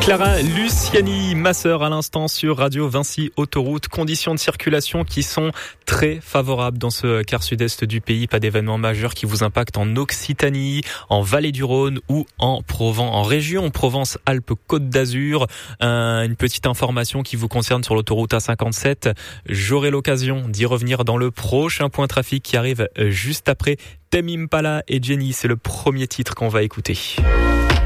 Clara Luciani, ma sœur à l'instant sur Radio Vinci Autoroute. Conditions de circulation qui sont très favorables dans ce quart sud-est du pays. Pas d'événements majeurs qui vous impactent en Occitanie, en Vallée du Rhône ou en Provence, en région Provence-Alpes-Côte d'Azur. Une petite information qui vous concerne sur l'autoroute A57. J'aurai l'occasion d'y revenir dans le prochain point trafic qui arrive juste après Tame Impala et Jenny. C'est le premier titre qu'on va écouter.